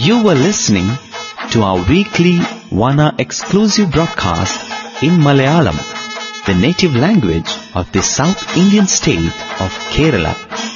You were listening to our weekly Vana exclusive broadcast in Malayalam, the native language of the South Indian state of Kerala.